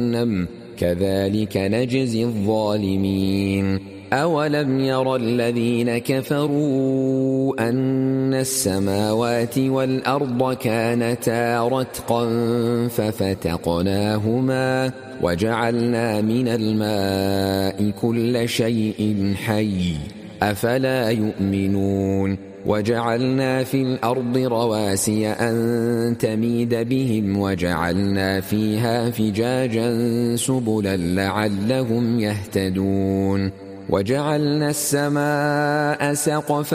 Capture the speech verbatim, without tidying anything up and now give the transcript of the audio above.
كذلك نجزي الظالمين. أولم ير الذين كفروا أن السماوات والأرض كانتا رتقا ففتقناهما وجعلنا من الماء كل شيء حي أفلا يؤمنون. وجعلنا في الأرض رواسي أن تميد بهم وجعلنا فيها فجاجا سبلا لعلهم يهتدون. وجعلنا السماء سقفا